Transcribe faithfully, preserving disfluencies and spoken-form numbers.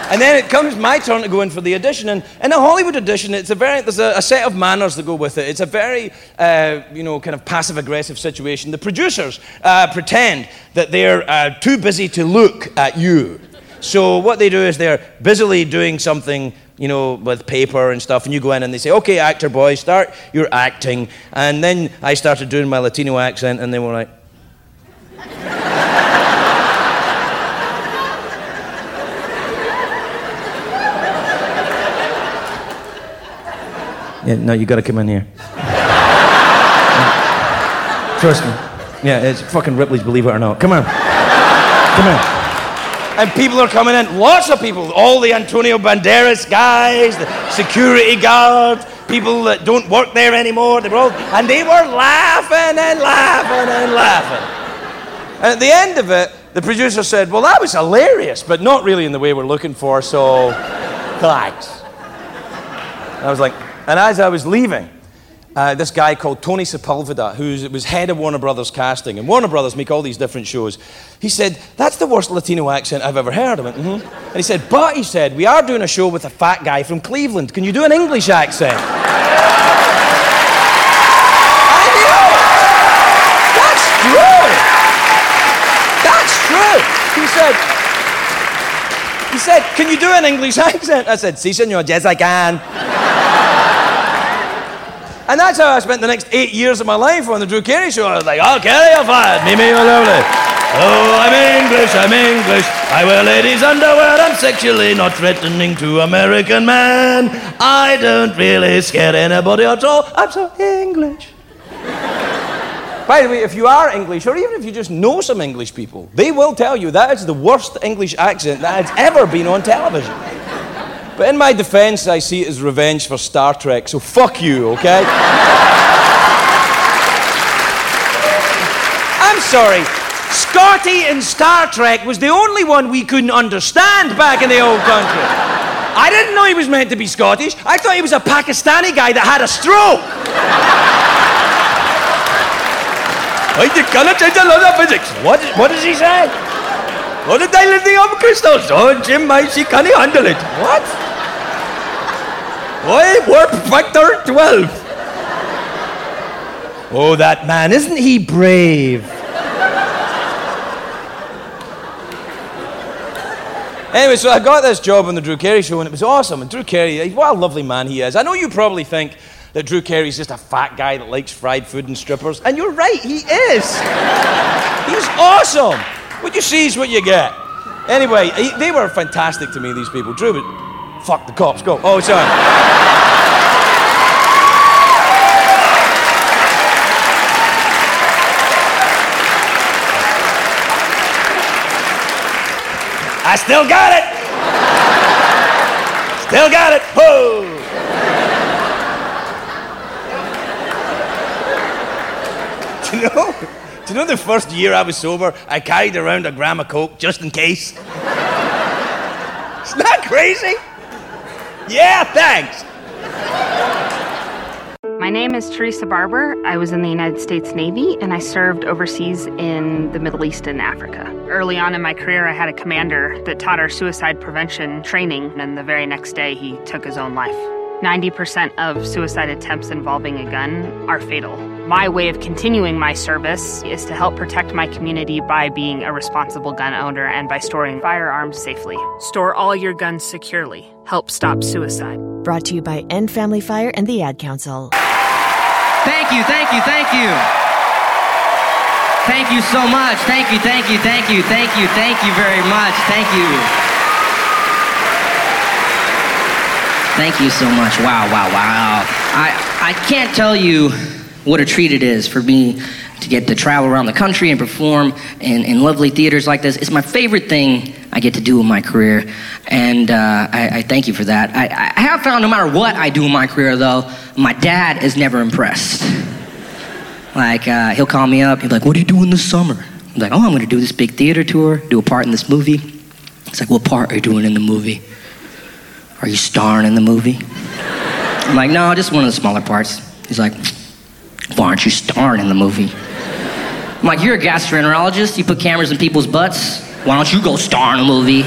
And then it comes my turn to go in for the audition. And in a Hollywood audition, it's a very, there's a, a set of manners that go with it. It's a very, uh, you know, kind of passive-aggressive situation. The producers uh, pretend that they're uh, too busy to look at you. So what they do is they're busily doing something, you know, with paper and stuff, and you go in and they say, okay, actor boy, start your acting. And then I started doing my Latino accent, and they were like... Yeah, no, you gotta come in here. Trust me. Yeah, it's fucking Ripley's Believe It or Not. Come on. Come on. And people are coming in, lots of people, all the Antonio Banderas guys, the security guards, people that don't work there anymore, they were all, and they were laughing and laughing and laughing. And at the end of it, the producer said, well, that was hilarious, but not really in the way we're looking for, so thanks. I was like, and as I was leaving, uh, this guy called Tony Sepulveda, who was head of Warner Brothers casting, and Warner Brothers make all these different shows, he said, that's the worst Latino accent I've ever heard. I went, mm-hmm. And he said, but, he said, we are doing a show with a fat guy from Cleveland. Can you do an English accent? I know! That's true! That's true! He said, he said, can you do an English accent? I said, si, senor, yes, I can. And that's how I spent the next eight years of my life on the Drew Carey Show. I was like, oh, Carey, you're fired. Me, me, lovely. Oh, I'm English, I'm English. I wear ladies' underwear. I'm sexually not threatening to American man. I don't really scare anybody at all. I'm so English. By the way, if you are English, or even if you just know some English people, they will tell you that is the worst English accent that has ever been on television. But in my defense, I see it as revenge for Star Trek, so fuck you, okay? I'm sorry. Scotty in Star Trek was the only one we couldn't understand back in the old country. I didn't know he was meant to be Scottish. I thought he was a Pakistani guy that had a stroke. I cannot change the laws of physics. What, what does he say? What did I living of crystals? Oh, Jim, I see, can he handle it? What? Why, warp factor twelve. Oh, that man, isn't he brave? Anyway, so I got this job on the Drew Carey Show, and it was awesome. And Drew Carey, what a lovely man he is. I know you probably think that Drew Carey's just a fat guy that likes fried food and strippers, and you're right, he is. He's awesome. What you see is what you get. Anyway, he, they were fantastic to me, these people. Drew, but fuck the cops, go. Oh, sorry. I still got it. Still got it. Whoa. Do you know? Do you know the first year I was sober, I carried around a gram of coke just in case? Isn't that crazy? Yeah, thanks. My name is Teresa Barber. I was in the United States Navy, and I served overseas in the Middle East and Africa. Early on in my career, I had a commander that taught our suicide prevention training, and the very next day, he took his own life. ninety percent of suicide attempts involving a gun are fatal. My way of continuing my service is to help protect my community by being a responsible gun owner and by storing firearms safely. Store all your guns securely. Help stop suicide. Brought to you by End Family Fire and the Ad Council. Thank you, thank you, thank you. Thank you so much. Thank you, thank you, thank you, thank you, thank you very much. Thank you. Thank you so much. Wow, wow, wow. I, I can't tell you what a treat it is for me to get to travel around the country and perform in, in lovely theaters like this. It's my favorite thing I get to do in my career, and uh, I, I thank you for that. I, I have found no matter what I do in my career, though, my dad is never impressed. Like, uh, he'll call me up, he'll be like, what are you doing this summer? I'm like, oh, I'm gonna do this big theater tour, do a part in this movie. He's like, what part are you doing in the movie? Are you starring in the movie? I'm like, no, just one of the smaller parts. He's like, why aren't you starring in the movie? I'm like, you're a gastroenterologist, you put cameras in people's butts. Why don't you go star in a movie?